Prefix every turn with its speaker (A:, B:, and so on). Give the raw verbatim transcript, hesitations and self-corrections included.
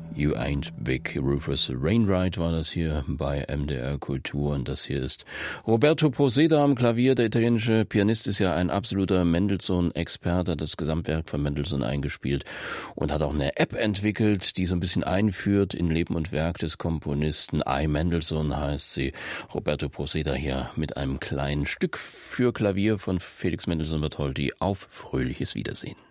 A: You Ain't Big. Rufus Wainwright war das hier bei M D R Kultur und das hier ist Roberto Poseda am Klavier. Der italienische Pianist ist ja ein absoluter Mendelssohn-Experte, hat das Gesamtwerk von Mendelssohn eingespielt und hat auch eine App entwickelt, die so ein bisschen einführt in Leben und Werk des Komponisten. I Mendelssohn heißt sie. Roberto Poseda hier mit einem kleinen Stück für Klavier von Felix Mendelssohn Bartholdy auf fröhliches Wiedersehen.